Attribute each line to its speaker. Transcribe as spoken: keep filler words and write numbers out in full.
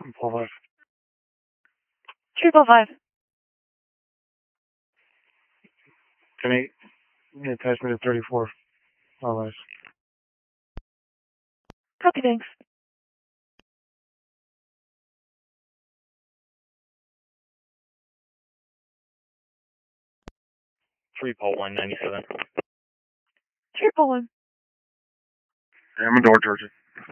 Speaker 1: Paul five.
Speaker 2: Triple five.
Speaker 1: Ten eight. Attachment to thirty-four. Paul five.
Speaker 2: Copy, thanks.
Speaker 3: Three Paul one ninety seven.
Speaker 2: Triple one.
Speaker 1: Amador, Georgia.